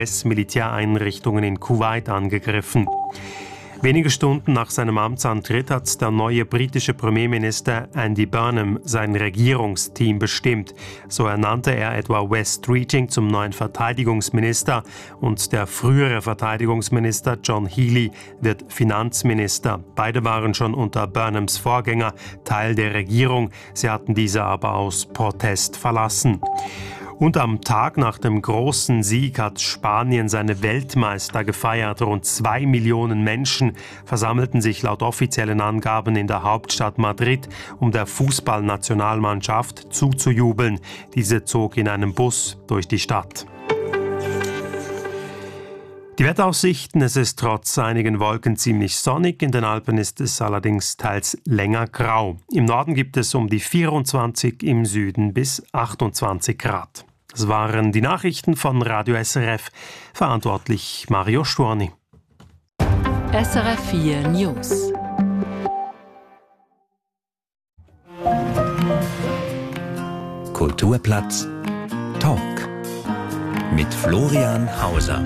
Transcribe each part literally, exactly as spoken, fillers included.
U S-Militäreinrichtungen in Kuwait angegriffen. Wenige Stunden nach seinem Amtsantritt hat der neue britische Premierminister Andy Burnham sein Regierungsteam bestimmt. So ernannte er etwa Wes Streeting zum neuen Verteidigungsminister und der frühere Verteidigungsminister John Healey wird Finanzminister. Beide waren schon unter Burnhams Vorgänger Teil der Regierung, sie hatten diese aber aus Protest verlassen. Und am Tag nach dem großen Sieg hat Spanien seine Weltmeister gefeiert. Rund zwei Millionen Menschen versammelten sich laut offiziellen Angaben in der Hauptstadt Madrid, um der Fußballnationalmannschaft zuzujubeln. Diese zog in einem Bus durch die Stadt. Die Wetteraussichten: Es ist trotz einigen Wolken ziemlich sonnig, in den Alpen ist es allerdings teils länger grau. Im Norden gibt es um die vierundzwanzig, im Süden bis achtundzwanzig Grad. Das waren die Nachrichten von Radio S R F, verantwortlich Mario Stuani. S R F vier News. Kulturplatz Talk mit Florian Hauser.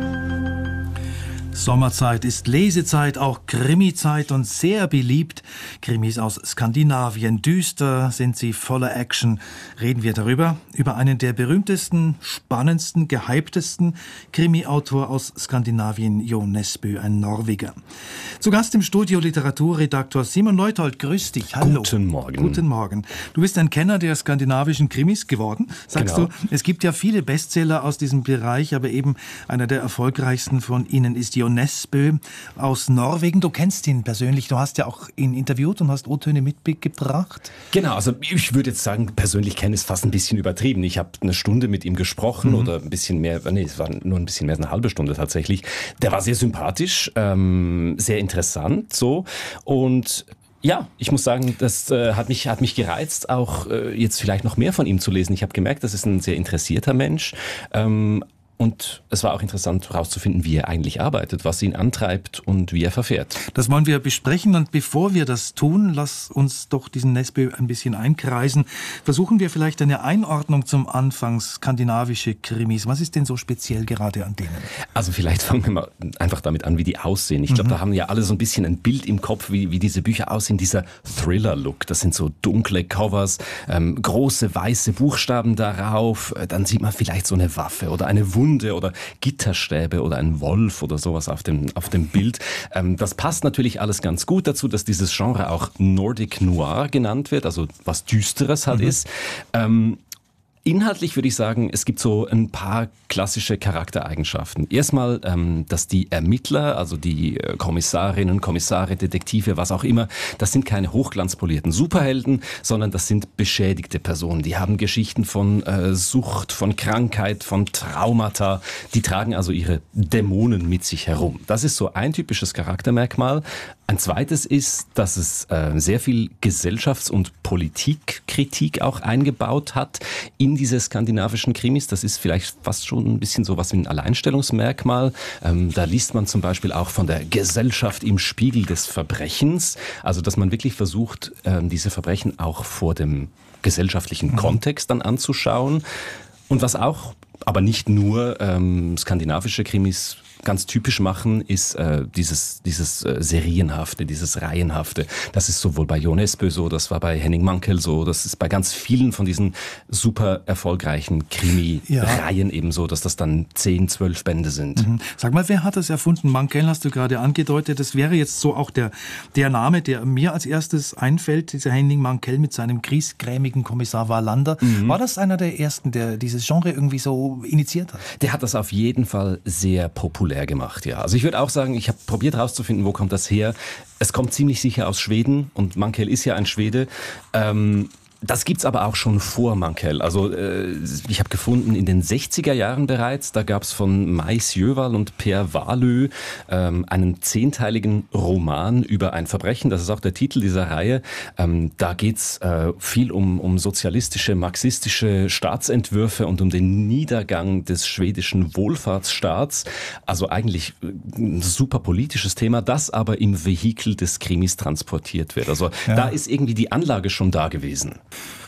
Sommerzeit ist Lesezeit, auch Krimizeit und sehr beliebt. Krimis aus Skandinavien. Düster sind sie, voller Action. Reden wir darüber, über einen der berühmtesten, spannendsten, gehyptesten Krimi-Autor aus Skandinavien, Jo Nesbø, ein Norweger. Zu Gast im Studio Literaturredaktor Simon Leuthold. Grüß dich. Hallo. Guten Morgen. Guten Morgen. Du bist ein Kenner der skandinavischen Krimis geworden, sagst Genau. du. Es gibt ja viele Bestseller aus diesem Bereich, aber eben einer der erfolgreichsten von ihnen ist Jo Nesbø aus Norwegen. Du kennst ihn persönlich, du hast ja auch ihn interviewt und hast O-Töne mitgebracht. Genau, also ich würde jetzt sagen, persönlich kennen ist fast ein bisschen übertrieben. Ich habe eine Stunde mit ihm gesprochen, mhm. oder ein bisschen mehr, nee, es war nur ein bisschen mehr als eine halbe Stunde tatsächlich. Der war sehr sympathisch, ähm, sehr interessant so, und ja, ich muss sagen, das äh, hat mich hat mich gereizt, auch äh, jetzt vielleicht noch mehr von ihm zu lesen. Ich habe gemerkt, das ist ein sehr interessierter Mensch. Ähm, Und es war auch interessant herauszufinden, wie er eigentlich arbeitet, was ihn antreibt und wie er verfährt. Das wollen wir besprechen, und bevor wir das tun, lass uns doch diesen Nesbø ein bisschen einkreisen. Versuchen wir vielleicht eine Einordnung zum Anfang, skandinavische Krimis. Was ist denn so speziell gerade an denen? Also vielleicht fangen wir mal einfach damit an, wie die aussehen. Ich glaube, mhm. da haben ja alle so ein bisschen ein Bild im Kopf, wie, wie diese Bücher aussehen, dieser Thriller-Look. Das sind so dunkle Covers, ähm, große weiße Buchstaben darauf, dann sieht man vielleicht so eine Waffe oder eine Wunde oder Gitterstäbe oder ein Wolf oder sowas auf dem, auf dem Bild. Ähm, das passt natürlich alles ganz gut dazu, dass dieses Genre auch Nordic Noir genannt wird, also was Düsteres halt mhm. ist. Ähm, Inhaltlich würde ich sagen, es gibt so ein paar klassische Charaktereigenschaften. Erstmal, ähm, dass die Ermittler, also die äh, Kommissarinnen, Kommissare, Detektive, was auch immer, das sind keine hochglanzpolierten Superhelden, sondern das sind beschädigte Personen. Die haben Geschichten von äh, Sucht, von Krankheit, von Traumata. Die tragen also ihre Dämonen mit sich herum. Das ist so ein typisches Charaktermerkmal. Ein zweites ist, dass es äh, sehr viel Gesellschafts- und Politikkritik auch eingebaut hat in diese skandinavischen Krimis. Das ist vielleicht fast schon ein bisschen so was wie ein Alleinstellungsmerkmal. Ähm, da liest man zum Beispiel auch von der Gesellschaft im Spiegel des Verbrechens. Also, dass man wirklich versucht, ähm, diese Verbrechen auch vor dem gesellschaftlichen mhm. Kontext dann anzuschauen. Und was auch, aber nicht nur ähm, skandinavische Krimis ganz typisch machen, ist äh, dieses dieses äh, Serienhafte, dieses Reihenhafte. Das ist sowohl bei Jo Nesbø so, das war bei Henning Mankell so, das ist bei ganz vielen von diesen super erfolgreichen Krimi-Reihen ja. eben so, dass das dann zehn, zwölf Bände sind. Mhm. Sag mal, wer hat das erfunden? Mankell hast du gerade angedeutet. Das wäre jetzt so auch der der Name, der mir als erstes einfällt, dieser Henning Mankell mit seinem griesgrämigen Kommissar Wallander. Mhm. War das einer der ersten, der dieses Genre irgendwie so initiiert hat? Der hat das auf jeden Fall sehr populär gemacht, ja. Also ich würde auch sagen, ich habe probiert herauszufinden, wo kommt das her. Es kommt ziemlich sicher aus Schweden und Mankell ist ja ein Schwede. Ähm, Das gibt's aber auch schon vor Mankell. Also äh, ich habe gefunden, in den sechziger Jahren bereits, da gab's von Mais Jöwall und Per Wahlöö ähm, einen zehnteiligen Roman über ein Verbrechen. Das ist auch der Titel dieser Reihe. Ähm, da geht's äh, viel um, um sozialistische, marxistische Staatsentwürfe und um den Niedergang des schwedischen Wohlfahrtsstaats. Also eigentlich ein super politisches Thema, das aber im Vehikel des Krimis transportiert wird. Also ja. Da ist irgendwie die Anlage schon da gewesen.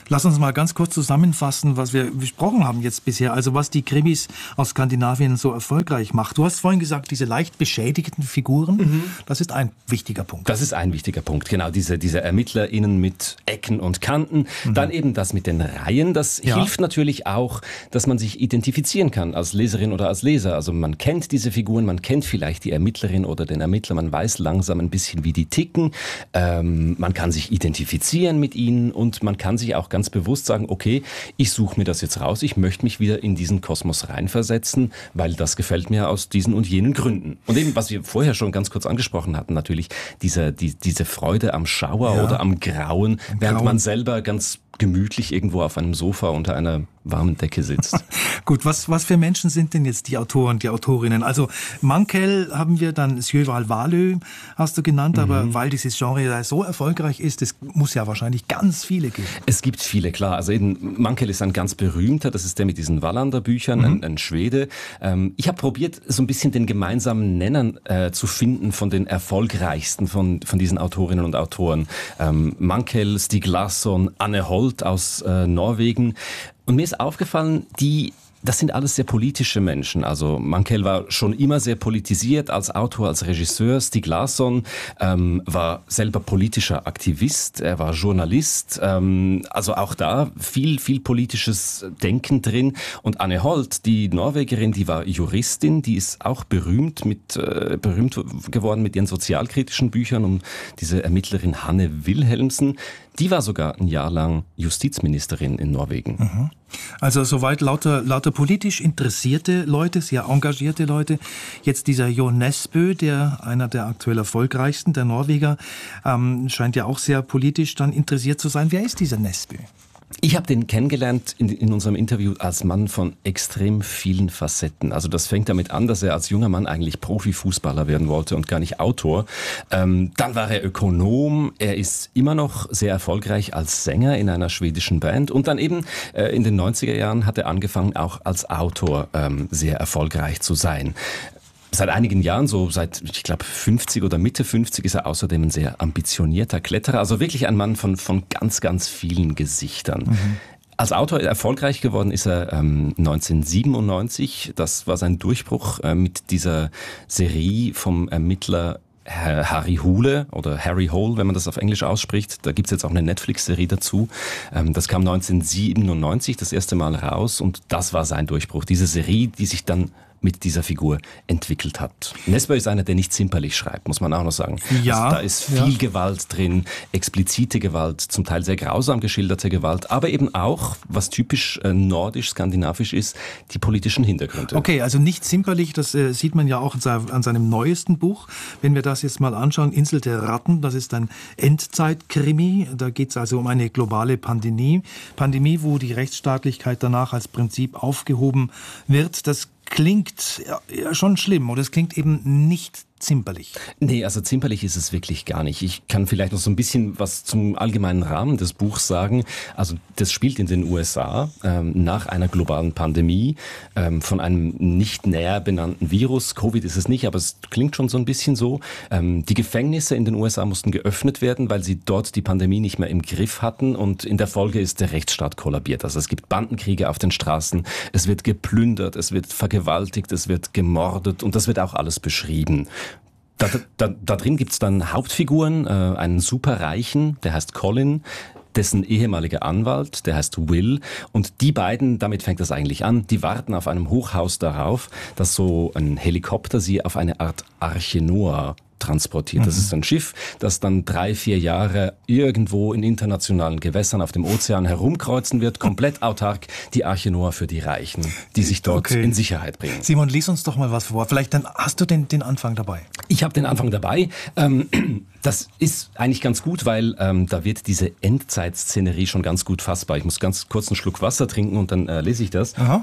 Lass uns mal ganz kurz zusammenfassen, was wir besprochen haben jetzt bisher, also was die Krimis aus Skandinavien so erfolgreich macht. Du hast vorhin gesagt, diese leicht beschädigten Figuren, mhm. das ist ein wichtiger Punkt. Das ist ein wichtiger Punkt, genau, diese, diese ErmittlerInnen mit Ecken und Kanten. Mhm. Dann eben das mit den Reihen, das ja. hilft natürlich auch, dass man sich identifizieren kann als Leserin oder als Leser. Also man kennt diese Figuren, man kennt vielleicht die Ermittlerin oder den Ermittler, man weiß langsam ein bisschen, wie die ticken. Ähm, man kann sich identifizieren mit ihnen und man kann sich auch ganz bewusst sagen, okay, ich suche mir das jetzt raus, ich möchte mich wieder in diesen Kosmos reinversetzen, weil das gefällt mir aus diesen und jenen Gründen. Und eben, was wir vorher schon ganz kurz angesprochen hatten, natürlich diese, die, diese Freude am Schauer ja. oder am Grauen, am während Grauen. man selber ganz gemütlich irgendwo auf einem Sofa unter einer warmen Decke sitzt. Gut, was, was für Menschen sind denn jetzt die Autoren, die Autorinnen? Also Mankell haben wir, dann Sjöwal Wahlöö hast du genannt, mhm. aber weil dieses Genre so erfolgreich ist, es muss ja wahrscheinlich ganz viele geben. Es gibt viele, klar. Also eben Mankell ist ein ganz berühmter, das ist der mit diesen Wallander-Büchern, mhm. ein, ein Schwede. Ähm, ich habe probiert, so ein bisschen den gemeinsamen Nennern äh, zu finden von den erfolgreichsten von, von diesen Autorinnen und Autoren. Ähm, Mankell, Stieg Larsson, Anne Holt aus äh, Norwegen. Und mir ist aufgefallen, die, das sind alles sehr politische Menschen. Also Mankell war schon immer sehr politisiert als Autor, als Regisseur. Stieg Larsson ähm, war selber politischer Aktivist, er war Journalist. Ähm, also auch da viel, viel politisches Denken drin. Und Anne Holt, die Norwegerin, die war Juristin, die ist auch berühmt, mit, äh, berühmt geworden mit ihren sozialkritischen Büchern um diese Ermittlerin Hanne Wilhelmsen. Die war sogar ein Jahr lang Justizministerin in Norwegen. Mhm. Also soweit lauter, lauter politisch interessierte Leute, sehr engagierte Leute. Jetzt dieser Jo Nesbø, der einer der aktuell erfolgreichsten, der Norweger, ähm, scheint ja auch sehr politisch dann interessiert zu sein. Wer ist dieser Nesbø? Ich habe den kennengelernt in, in unserem Interview als Mann von extrem vielen Facetten. Also das fängt damit an, dass er als junger Mann eigentlich Profifußballer werden wollte und gar nicht Autor. Ähm, dann war er Ökonom. Er ist immer noch sehr erfolgreich als Sänger in einer schwedischen Band. Und dann eben äh, in den neunziger Jahren hat er angefangen, auch als Autor ähm, sehr erfolgreich zu sein. Seit einigen Jahren, so seit, ich glaube, fünfzig oder Mitte fünfzig, ist er außerdem ein sehr ambitionierter Kletterer. Also wirklich ein Mann von, von ganz, ganz vielen Gesichtern. Mhm. Als Autor erfolgreich geworden ist er ähm, neunzehnhundertsiebenundneunzig. Das war sein Durchbruch äh, mit dieser Serie vom Ermittler Harry Hole oder Harry Hole, wenn man das auf Englisch ausspricht. Da gibt's jetzt auch eine Netflix-Serie dazu. Das kam neunzehnhundertsiebenundneunzig das erste Mal raus und das war sein Durchbruch. Diese Serie, die sich dann mit dieser Figur entwickelt hat. Nesbø ist einer, der nicht zimperlich schreibt, muss man auch noch sagen. Ja, also da ist viel ja. Gewalt drin, explizite Gewalt, zum Teil sehr grausam geschilderte Gewalt, aber eben auch, was typisch äh, nordisch-skandinavisch ist, die politischen Hintergründe. Okay, also nicht zimperlich, das äh, sieht man ja auch an seinem neuesten Buch. Wenn wir das jetzt mal anschauen, Insel der Ratten, das ist ein Endzeitkrimi. Da geht es also um eine globale Pandemie, Pandemie, wo die Rechtsstaatlichkeit danach als Prinzip aufgehoben wird. Das klingt ja, ja schon schlimm oder es klingt eben nicht zimperlich. Nee, also zimperlich ist es wirklich gar nicht. Ich kann vielleicht noch so ein bisschen was zum allgemeinen Rahmen des Buchs sagen. Also das spielt in den U S A ähm, nach einer globalen Pandemie ähm, von einem nicht näher benannten Virus. Covid ist es nicht, aber es klingt schon so ein bisschen so. Ähm, die Gefängnisse in den U S A mussten geöffnet werden, weil sie dort die Pandemie nicht mehr im Griff hatten und in der Folge ist der Rechtsstaat kollabiert. Also es gibt Bandenkriege auf den Straßen, es wird geplündert, es wird vergewaltigt, es wird gemordet und das wird auch alles beschrieben. Da, da, da drin gibt's dann Hauptfiguren, äh, einen Superreichen, der heißt Colin, dessen ehemaliger Anwalt, der heißt Will. Und die beiden, damit fängt das eigentlich an, die warten auf einem Hochhaus darauf, dass so ein Helikopter sie auf eine Art Arche Noah transportiert. Das ist ein Schiff, das dann drei, vier Jahre irgendwo in internationalen Gewässern auf dem Ozean herumkreuzen wird, komplett autark, die Arche Noah für die Reichen, die sich dort okay. in Sicherheit bringen. Simon, lies uns doch mal was vor. Vielleicht dann hast du den, den Anfang dabei. Ich habe den Anfang dabei. Ähm, das ist eigentlich ganz gut, weil ähm, da wird diese Endzeitszenerie schon ganz gut fassbar. Ich muss ganz kurz einen Schluck Wasser trinken und dann äh, lese ich das. Aha.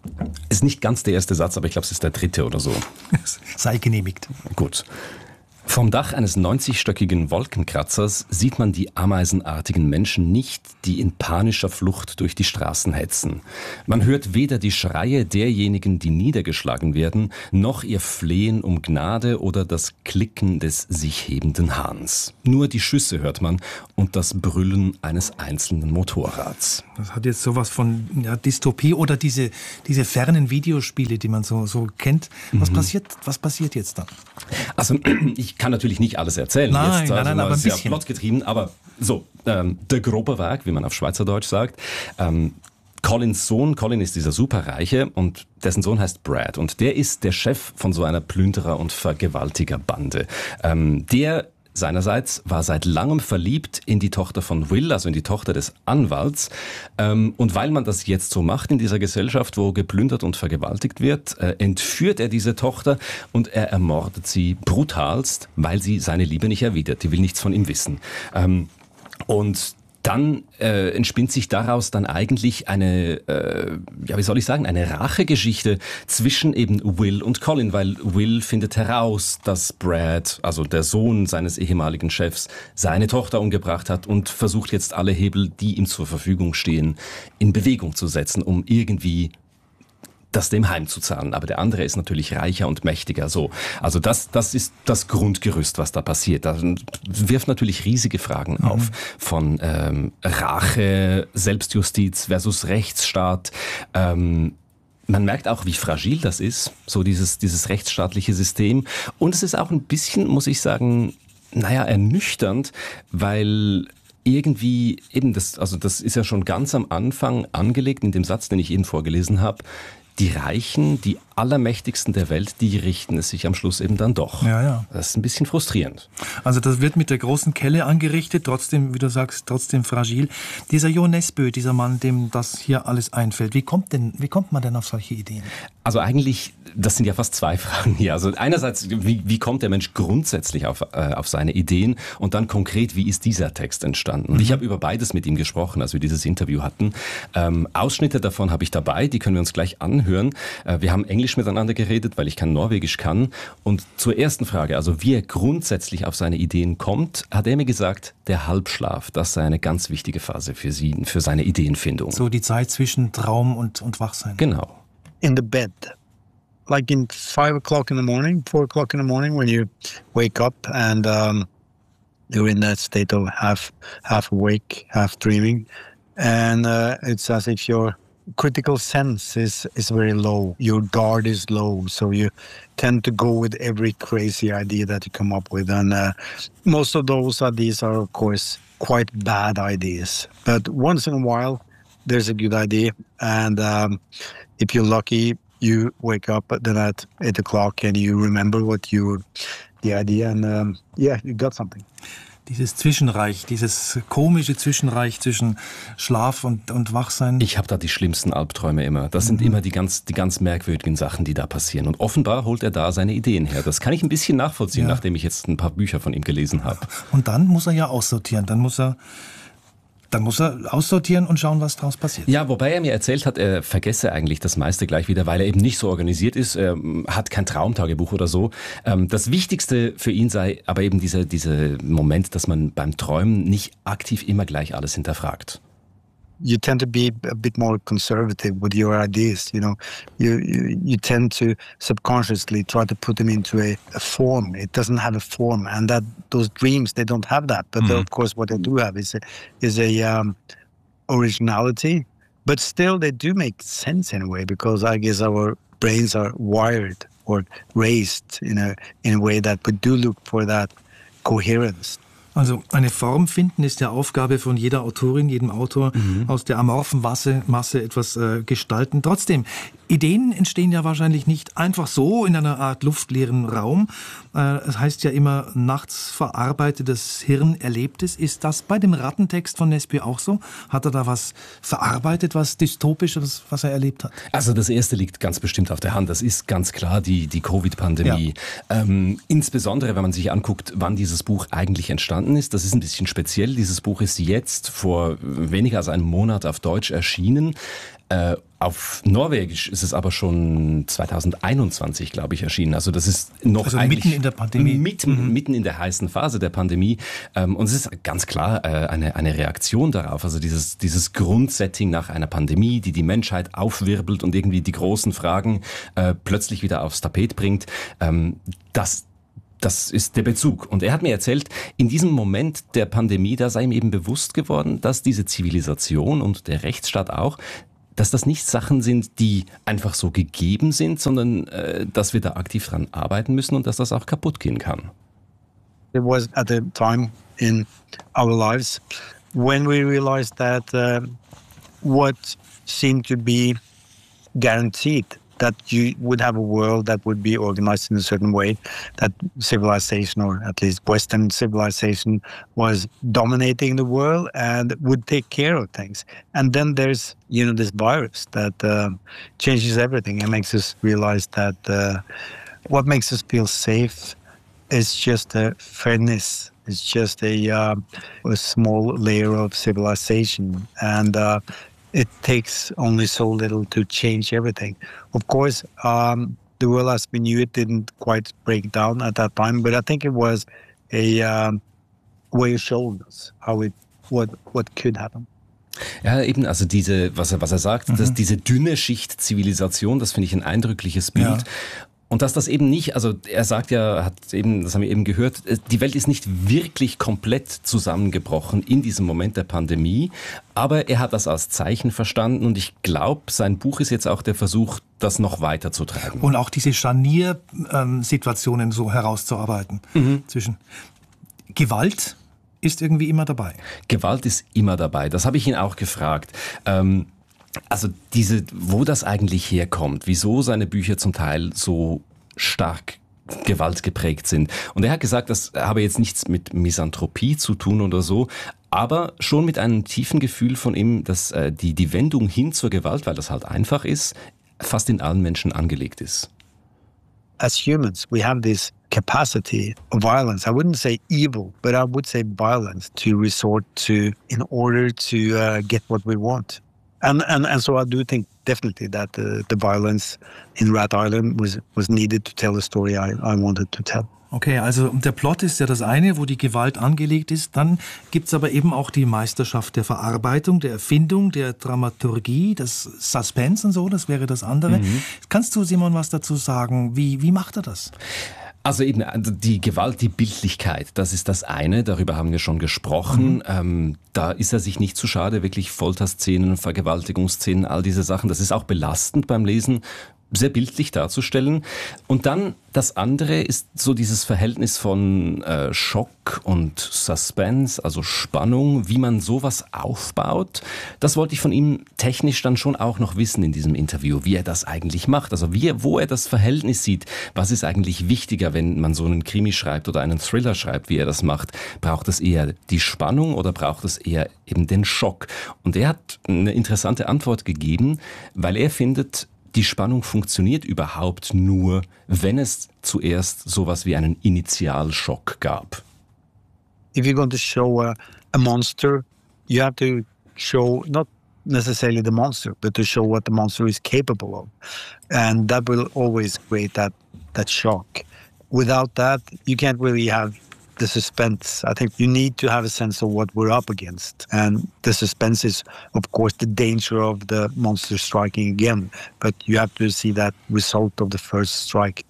Ist nicht ganz der erste Satz, aber ich glaube, es ist der dritte oder so. Sei genehmigt. Gut. Vom Dach eines neunzigstöckigen Wolkenkratzers sieht man die ameisenartigen Menschen nicht, die in panischer Flucht durch die Straßen hetzen. Man hört weder die Schreie derjenigen, die niedergeschlagen werden, noch ihr Flehen um Gnade oder das Klicken des sich hebenden Hahns. Nur die Schüsse hört man und das Brüllen eines einzelnen Motorrads. Das hat jetzt sowas von ja, Dystopie oder diese, diese fernen Videospiele, die man so, so kennt. Was, mhm. passiert, was passiert jetzt dann? Also ich kann natürlich nicht alles erzählen. Nein, jetzt, nein, also, nein, aber ein sehr bisschen. Plotgetrieben, aber so, ähm, der grobe Werk, wie man auf Schweizerdeutsch sagt. Ähm, Collins Sohn, Colin ist dieser Superreiche und dessen Sohn heißt Brad und der ist der Chef von so einer Plünderer- und Vergewaltigerbande. Ähm, der seinerseits war seit langem verliebt in die Tochter von Will, also in die Tochter des Anwalts. Ähm, und weil man das jetzt so macht in dieser Gesellschaft, wo geplündert und vergewaltigt wird, äh, entführt er diese Tochter und er ermordet sie brutalst, weil sie seine Liebe nicht erwidert. Die will nichts von ihm wissen. Ähm, und Dann äh, entspinnt sich daraus dann eigentlich eine, äh, ja wie soll ich sagen, eine Rachegeschichte zwischen eben Will und Colin, weil Will findet heraus, dass Brad, also der Sohn seines ehemaligen Chefs, seine Tochter umgebracht hat und versucht jetzt alle Hebel, die ihm zur Verfügung stehen, in Bewegung zu setzen, um irgendwie das dem heimzuzahlen. Aber der andere ist natürlich reicher und mächtiger. So, also das, das ist das Grundgerüst, was da passiert. Das wirft natürlich riesige Fragen mhm. auf von ähm, Rache, Selbstjustiz versus Rechtsstaat. Ähm, Man merkt auch, wie fragil das ist, so dieses, dieses rechtsstaatliche System. Und es ist auch ein bisschen, muss ich sagen, naja, ernüchternd, weil irgendwie eben das, also das ist ja schon ganz am Anfang angelegt in dem Satz, den ich eben vorgelesen habe. Die Reichen, die Allermächtigsten der Welt, die richten es sich am Schluss eben dann doch. Ja, ja. Das ist ein bisschen frustrierend. Also das wird mit der großen Kelle angerichtet, trotzdem, wie du sagst, trotzdem fragil. Dieser Jo Nesbø, dieser Mann, dem das hier alles einfällt, wie kommt denn, wie kommt man denn auf solche Ideen? Also eigentlich, das sind ja fast zwei Fragen hier. Also einerseits, wie, wie kommt der Mensch grundsätzlich auf, äh, auf seine Ideen und dann konkret, wie ist dieser Text entstanden? Und mhm. ich habe über beides mit ihm gesprochen, als wir dieses Interview hatten. Ähm, Ausschnitte davon habe ich dabei, die können wir uns gleich anhören. Äh, wir haben Englisch miteinander geredet, weil ich kein Norwegisch kann. Und zur ersten Frage, also wie er grundsätzlich auf seine Ideen kommt, hat er mir gesagt, der Halbschlaf, das sei eine ganz wichtige Phase für sie, für seine Ideenfindung. So die Zeit zwischen Traum und, und Wachsein. Genau. In the bed. Like in five o'clock in the morning, four o'clock in the morning, when you wake up and um, you're in that state of half, half awake, half dreaming, and uh, it's as if your critical sense is is very low. Your guard is low, so you tend to go with every crazy idea that you come up with, and uh, most of those ideas are, of course, quite bad ideas. But once in a while, there's a good idea, and um, if you're lucky, you wake up then at eight o'clock and you remember what you, the idea, and um, yeah, you got something. Dieses Zwischenreich, dieses komische Zwischenreich zwischen Schlaf und, und Wachsein. Ich habe da die schlimmsten Albträume immer. Das sind mhm. immer die ganz, die ganz merkwürdigen Sachen, die da passieren. Und offenbar holt er da seine Ideen her. Das kann ich ein bisschen nachvollziehen, ja. nachdem ich jetzt ein paar Bücher von ihm gelesen habe. Und dann muss er ja aussortieren. Dann muss er... Dann muss er aussortieren und schauen, was daraus passiert. Ja, wobei er mir erzählt hat, er vergesse eigentlich das meiste gleich wieder, weil er eben nicht so organisiert ist, er hat kein Traumtagebuch oder so. Das Wichtigste für ihn sei aber eben dieser, dieser Moment, dass man beim Träumen nicht aktiv immer gleich alles hinterfragt. You tend to be a bit more conservative with your ideas, you know. You you, you tend to subconsciously try to put them into a, a form. It doesn't have a form, and that those dreams, they don't have that. But mm. of course, what they do have is a, is a um, originality. But still, they do make sense in a way, because I guess our brains are wired or raised in a in a way that we do look for that coherence. Also eine Form finden ist ja Aufgabe von jeder Autorin, jedem Autor, mhm. aus der amorphen Masse, Masse etwas äh, gestalten. Trotzdem, Ideen entstehen ja wahrscheinlich nicht einfach so in einer Art luftleeren Raum. Äh, es heißt ja immer, nachts verarbeitetes Hirn Erlebtes. Ist das bei dem Rattentext von Nesbø auch so? Hat er da was verarbeitet, was Dystopisches, was er erlebt hat? Also das erste liegt ganz bestimmt auf der Hand. Das ist ganz klar die, die Covid-Pandemie. Ja. Ähm, insbesondere, wenn man sich anguckt, wann dieses Buch eigentlich entstanden ist. Das ist ein bisschen speziell. Dieses Buch ist jetzt vor weniger als einem Monat auf Deutsch erschienen. Äh, Auf Norwegisch ist es aber schon zweitausendeinundzwanzig, glaube ich, erschienen. Also das ist noch also eigentlich mitten in der Pandemie. Mitten, Mhm. mitten in der heißen Phase der Pandemie. Und es ist ganz klar eine, eine Reaktion darauf. Also dieses, dieses Grundsetting nach einer Pandemie, die die Menschheit aufwirbelt und irgendwie die großen Fragen äh, plötzlich wieder aufs Tapet bringt. Ähm, das Das ist der Bezug. Und er hat mir erzählt, in diesem Moment der Pandemie, da sei ihm eben bewusst geworden, dass diese Zivilisation und der Rechtsstaat auch, dass das nicht Sachen sind, die einfach so gegeben sind, sondern äh, dass wir da aktiv dran arbeiten müssen und dass das auch kaputt gehen kann. It was at a time in our lives when we realized that uh, what seemed to be guaranteed, that you would have a world that would be organized in a certain way, that civilization, or at least Western civilization, was dominating the world and would take care of things. And then there's, you know, this virus that uh, changes everything and makes us realize that uh, what makes us feel safe is just a fairness. It's just a, uh, a small layer of civilization. And uh, it takes only so little to change everything. Of course, um, the world as we knew it didn't quite break down at that time, but I think it was a um, way of showing us how it, what, what could happen. Ja, eben, also diese, was er, was er sagt, mhm. dass diese dünne Schicht Zivilisation, das finde ich ein eindrückliches Bild. Ja. Und dass das eben nicht, also er sagt ja, hat eben, das haben wir eben gehört, die Welt ist nicht wirklich komplett zusammengebrochen in diesem Moment der Pandemie, aber er hat das als Zeichen verstanden und ich glaube, sein Buch ist jetzt auch der Versuch, das noch weiter zu tragen. Und auch diese Scharniersituationen so herauszuarbeiten. Mhm. Zwischen Gewalt ist irgendwie immer dabei. Gewalt ist immer dabei, das habe ich ihn auch gefragt. Ähm, Also diese, wo das eigentlich herkommt, wieso seine Bücher zum Teil so stark gewaltgeprägt sind. Und er hat gesagt, das habe jetzt nichts mit Misanthropie zu tun oder so, aber schon mit einem tiefen Gefühl von ihm, dass äh, die, die Wendung hin zur Gewalt, weil das halt einfach ist, fast in allen Menschen angelegt ist. As humans, we have this capacity of violence. I wouldn't say evil, but I would say violence to resort to in order to uh, get what we want. And, and and so I do think definitely that uh, the violence in Rat Island was, was needed to tell the story I, I wanted to tell. Okay, also der Plot ist ja das eine, wo die Gewalt angelegt ist. Dann gibt's aber eben auch die Meisterschaft der Verarbeitung, der Erfindung, der Dramaturgie, das Suspense und so, das wäre das andere. Mhm. Kannst du, Simon, was dazu sagen? Wie, wie macht er das? Also eben die Gewalt, die Bildlichkeit, das ist das eine, darüber haben wir schon gesprochen. Mhm. Ähm, da ist er sich nicht zu schade, wirklich Folterszenen, Vergewaltigungsszenen, all diese Sachen. Das ist auch belastend beim Lesen, sehr bildlich darzustellen. Und dann das andere ist so dieses Verhältnis von äh, Schock und Suspense, also Spannung, wie man sowas aufbaut. Das wollte ich von ihm technisch dann schon auch noch wissen in diesem Interview, wie er das eigentlich macht. Also wie, wo er das Verhältnis sieht. Was ist eigentlich wichtiger, wenn man so einen Krimi schreibt oder einen Thriller schreibt, wie er das macht? Braucht es eher die Spannung oder braucht es eher eben den Schock? Und er hat eine interessante Antwort gegeben, weil er findet, die Spannung funktioniert überhaupt nur, wenn es zuerst sowas wie einen Initialschock gab. If you're going to show a, a monster, you have to show not necessarily the monster, but to show what the monster is capable of. And that will always create that, that shock. Without that, you can't really have the suspense. I think you need to have a sense of what we're up against. And the suspense is, of course, the danger of the monster striking again. But you have to see that result of the first strike.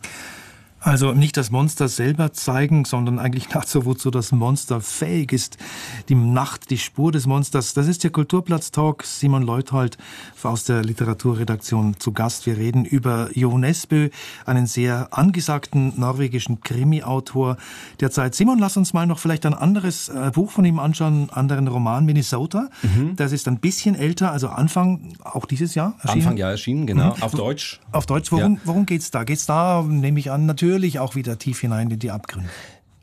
Also nicht das Monster selber zeigen, sondern eigentlich dazu, wozu das Monster fähig ist. Die Nacht, die Spur des Monsters. Das ist der Kulturplatz-Talk. Simon Leuthold aus der Literaturredaktion zu Gast. Wir reden über Jo Nesbø, einen sehr angesagten norwegischen Krimi-Autor der Zeit. Simon, lass uns mal noch vielleicht ein anderes äh, Buch von ihm anschauen, einen anderen Roman, Minnesota. Mhm. Das ist ein bisschen älter, also Anfang auch dieses Jahr erschienen. Anfang Jahr erschienen, genau. Mhm. Auf Deutsch. Auf Deutsch. Worum, ja. worum geht's da? Geht's da, nehme ich an, natürlich auch wieder tief hinein in die Abgründe?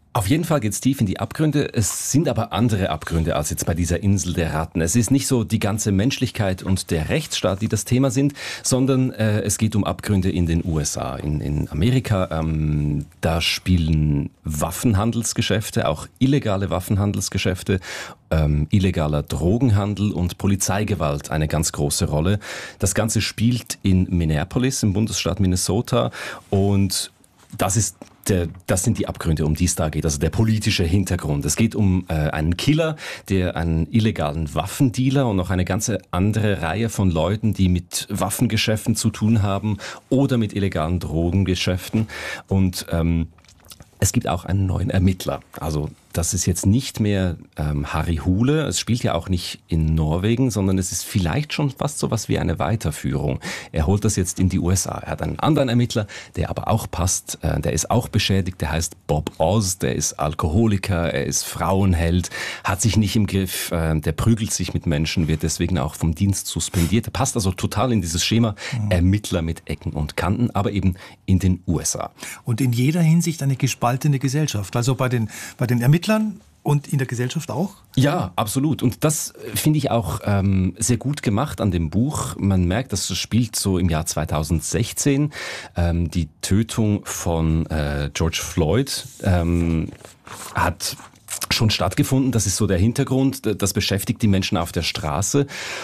Auf jeden Fall geht es tief in die Abgründe. Es sind aber andere Abgründe als jetzt bei dieser Insel der Ratten. Es ist nicht so die ganze Menschlichkeit und der Rechtsstaat, die das Thema sind, sondern äh, es geht um Abgründe in den U S A. In, in Amerika, ähm, da spielen Waffenhandelsgeschäfte, auch illegale Waffenhandelsgeschäfte, ähm, illegaler Drogenhandel und Polizeigewalt eine ganz große Rolle. Das Ganze spielt in Minneapolis im Bundesstaat Minnesota und das ist Der, das sind die Abgründe, um die es da geht, also der politische Hintergrund. Es geht um äh, einen Killer, der einen illegalen Waffendealer und noch eine ganze andere Reihe von Leuten, die mit Waffengeschäften zu tun haben oder mit illegalen Drogengeschäften. Und ähm, es gibt auch einen neuen Ermittler. Also das ist jetzt nicht mehr ähm, Harry Hole. Es spielt ja auch nicht in Norwegen, sondern es ist vielleicht schon fast so was wie eine Weiterführung. Er holt das jetzt in die U S A. Er hat einen anderen Ermittler, der aber auch passt. Äh, der ist auch beschädigt. Der heißt Bob Oz. Der ist Alkoholiker. Er ist Frauenheld. Hat sich nicht im Griff. Äh, der prügelt sich mit Menschen, wird deswegen auch vom Dienst suspendiert. Er passt also total in dieses Schema. Mhm. Ermittler mit Ecken und Kanten, aber eben in den U S A. Und in jeder Hinsicht eine gespaltene Gesellschaft. Also bei den, bei den Ermittlern und in der Gesellschaft auch? Ja, absolut. Und das finde ich auch ähm, sehr gut gemacht an dem Buch. Man merkt, dass es spielt so im Jahr zweitausendsechzehn. Ähm, die Tötung von äh, George Floyd ähm, hat schon stattgefunden. Das ist so der Hintergrund. Das beschäftigt die Menschen auf der Straße.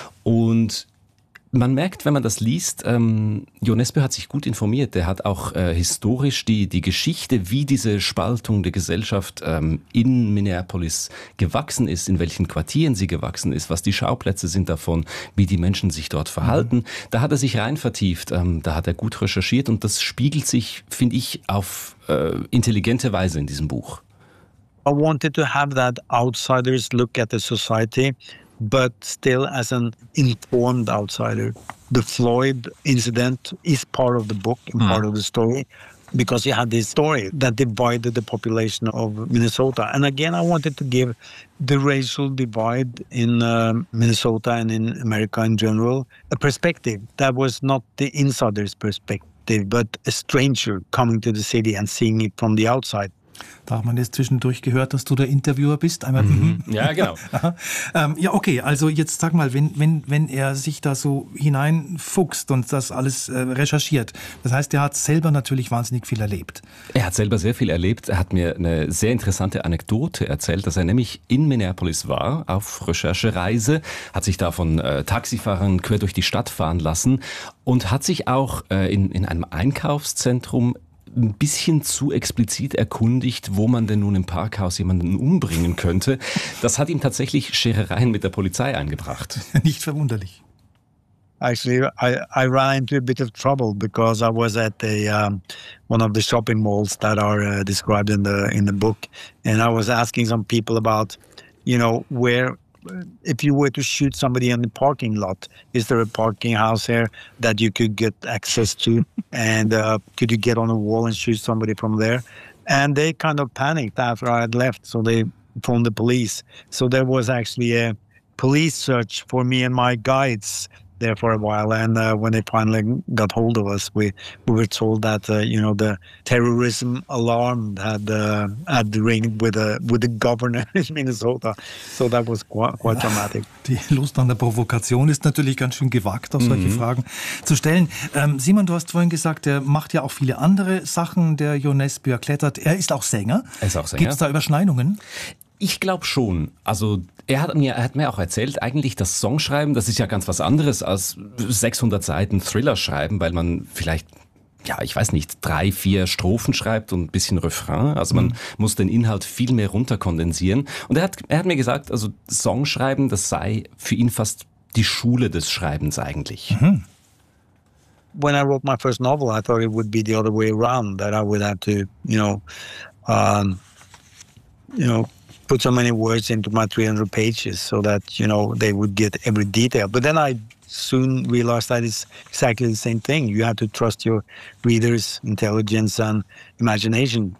Und man merkt, wenn man das liest, ähm, Jo Nesbø hat sich gut informiert. Der hat auch äh, historisch die, die Geschichte, wie diese Spaltung der Gesellschaft ähm, in Minneapolis gewachsen ist, in welchen Quartieren sie gewachsen ist, was die Schauplätze sind davon, wie die Menschen sich dort verhalten. Mhm. Da hat er sich rein vertieft, ähm, da hat er gut recherchiert und das spiegelt sich, finde ich, auf äh, intelligente Weise in diesem Buch. I wanted to have that outsider's look at the society, but still as an informed outsider. The Floyd incident is part of the book and mm. part of the story because you had this story that divided the population of Minnesota. And again, I wanted to give the racial divide in uh, Minnesota and in America in general a perspective that was not the insider's perspective, but a stranger coming to the city and seeing it from the outside. Da hat man jetzt zwischendurch gehört, dass du der Interviewer bist. Einmal mhm. Ja, genau. ähm, ja, okay, also jetzt sag mal, wenn, wenn, wenn er sich da so hineinfuchst und das alles äh, recherchiert, das heißt, er hat selber natürlich wahnsinnig viel erlebt. Er hat selber sehr viel erlebt. Er hat mir eine sehr interessante Anekdote erzählt, dass er nämlich in Minneapolis war, auf Recherchereise, hat sich da von äh, Taxifahrern quer durch die Stadt fahren lassen und hat sich auch äh, in, in einem Einkaufszentrum ein bisschen zu explizit erkundigt, wo man denn nun im Parkhaus jemanden umbringen könnte. Das hat ihm tatsächlich Scherereien mit der Polizei eingebracht. Nicht verwunderlich. Actually, I, I ran into a bit of trouble because I was at a, um, one of the shopping malls that are uh, described in the in the book, and I was asking some people about, you know, where, if you were to shoot somebody in the parking lot, is there a parking house here that you could get access to? And uh, could you get on a wall and shoot somebody from there? And they kind of panicked after I had left, so they phoned the police. So there was actually a police search for me and my guides there for a while. And uh, when they finally got hold of us, we, we were told that, uh, you know, the terrorism alarm had, uh, had ringed with, uh, with the governor in Minnesota. So that was quite, quite dramatic. Die Lust an der Provokation ist natürlich ganz schön gewagt, auf solche mhm. Fragen zu stellen. Ähm, Simon, du hast vorhin gesagt, er macht ja auch viele andere Sachen, der Jo Nesbø erklettert. Er ist auch Sänger. Er ist auch Sänger. Gibt es da Überschneidungen? Ich glaube schon. Also er hat mir, er hat mir auch erzählt, eigentlich das Songschreiben, das ist ja ganz was anderes als sechshundert Seiten Thriller schreiben, weil man vielleicht, ja, ich weiß nicht, drei, vier Strophen schreibt und ein bisschen Refrain. Also man mhm. muss den Inhalt viel mehr runterkondensieren. Und er hat, er hat mir gesagt, also Songschreiben, das sei für ihn fast die Schule des Schreibens eigentlich. Mhm. When I wrote my first novel, I thought it would be the other way around, that I would have to, you know, um, you know, put so many words into my three hundred pages so that, you know, they would get every detail. But then I soon realized that it's exactly the same thing. You have to trust your readers' intelligence and imagination.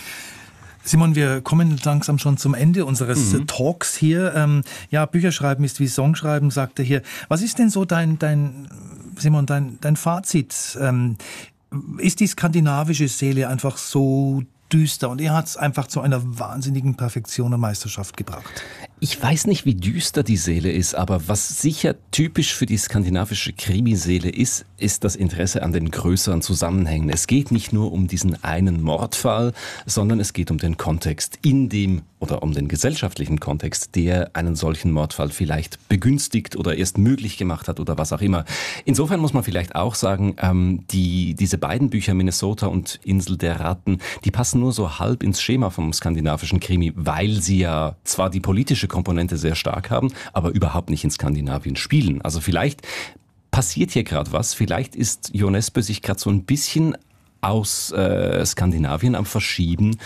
Simon, wir kommen langsam schon zum Ende unseres mhm. Talks hier. Ähm, ja, Bücherschreiben ist wie Songschreiben, sagt er hier. Was ist denn so dein, dein Simon, dein, dein Fazit? Ähm, ist die skandinavische Seele einfach so düster und er hat es einfach zu einer wahnsinnigen Perfektion und Meisterschaft gebracht. Ich weiß nicht, wie düster die Seele ist, aber was sicher typisch für die skandinavische Krimiseele ist, ist das Interesse an den größeren Zusammenhängen. Es geht nicht nur um diesen einen Mordfall, sondern es geht um den Kontext, in dem oder um den gesellschaftlichen Kontext, der einen solchen Mordfall vielleicht begünstigt oder erst möglich gemacht hat oder was auch immer. Insofern muss man vielleicht auch sagen, ähm, die, diese beiden Bücher, Minnesota und Insel der Ratten, die passen nur so halb ins Schema vom skandinavischen Krimi, weil sie ja zwar die politische Komponente sehr stark haben, aber überhaupt nicht in Skandinavien spielen. Also vielleicht passiert hier gerade was, vielleicht ist Jo Nesbø sich gerade so ein bisschen aus äh, Skandinavien am Verschieben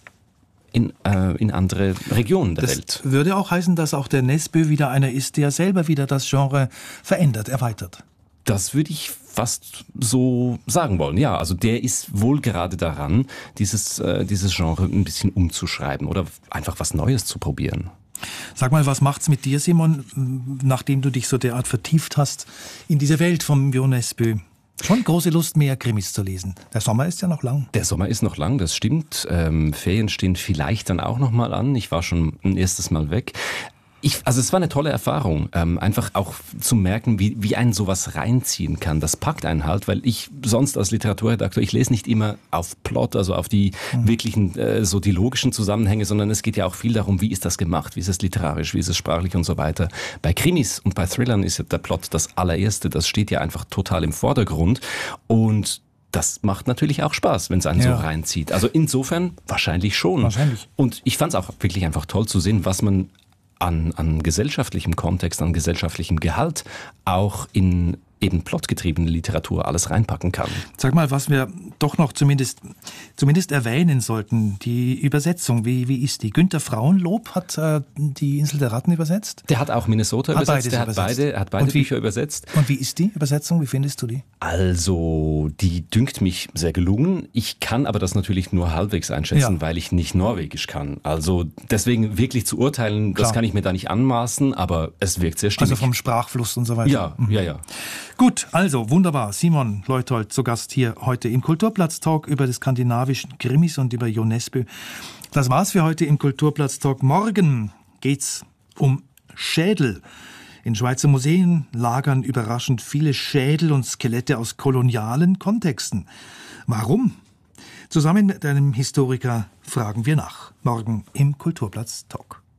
in, äh, in andere Regionen der das Welt. Das würde auch heißen, dass auch der Nesbø wieder einer ist, der selber wieder das Genre verändert, erweitert. Das würde ich fast so sagen wollen. Ja, also der ist wohl gerade daran, dieses, äh, dieses Genre ein bisschen umzuschreiben oder einfach was Neues zu probieren. Sag mal, was macht's mit dir, Simon, nachdem du dich so derart vertieft hast in diese Welt vom Jo Nesbø? Schon große Lust, mehr Krimis zu lesen. Der Sommer ist ja noch lang. Der Sommer ist noch lang, das stimmt. Ähm, Ferien stehen vielleicht dann auch noch mal an. Ich war schon ein erstes Mal weg. Ich, also es war eine tolle Erfahrung, ähm, einfach auch zu merken, wie, wie einen sowas reinziehen kann. Das packt einen halt, weil ich sonst als Literaturredakteur, ich lese nicht immer auf Plot, also auf die mhm. wirklichen, äh, so die logischen Zusammenhänge, sondern es geht ja auch viel darum, wie ist das gemacht, wie ist es literarisch, wie ist es sprachlich und so weiter. Bei Krimis und bei Thrillern ist ja der Plot das allererste, das steht ja einfach total im Vordergrund und das macht natürlich auch Spaß, wenn es einen ja. so reinzieht. Also insofern wahrscheinlich schon. Wahrscheinlich. Und ich fand es auch wirklich einfach toll zu sehen, was man An, an gesellschaftlichem Kontext, an gesellschaftlichem Gehalt auch in eben plotgetriebene Literatur alles reinpacken kann. Sag mal, was wir doch noch zumindest, zumindest erwähnen sollten, die Übersetzung, wie, wie ist die? Günter Frauenlob hat äh, die Insel der Ratten übersetzt? Der hat auch Minnesota hat übersetzt, der hat übersetzt. beide, hat beide wie, Bücher übersetzt. Und wie ist die Übersetzung, wie findest du die? Also, die dünkt mich sehr gelungen. Ich kann aber das natürlich nur halbwegs einschätzen, ja. weil ich nicht Norwegisch kann. Also deswegen wirklich zu urteilen, Klar. das kann ich mir da nicht anmaßen, aber es wirkt sehr stimmig. Also vom Sprachfluss und so weiter. Ja, mhm. ja, ja. Gut, also wunderbar. Simon Leuthold zu Gast hier heute im Kulturplatz-Talk über die skandinavischen Krimis und über Jo Nesbø. Das war's für heute im Kulturplatz-Talk. Morgen geht's um Schädel. In Schweizer Museen lagern überraschend viele Schädel und Skelette aus kolonialen Kontexten. Warum? Zusammen mit einem Historiker fragen wir nach. Morgen im Kulturplatz-Talk.